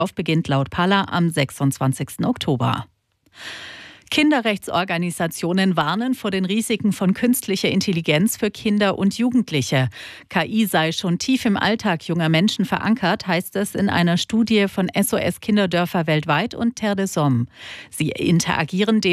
beginnt laut Palla am 26. Oktober. Kinderrechtsorganisationen warnen vor den Risiken von künstlicher Intelligenz für Kinder und Jugendliche. KI sei schon tief im Alltag junger Menschen verankert, heißt es in einer Studie von SOS Kinderdörfer weltweit und Terre des Hommes. Sie interagieren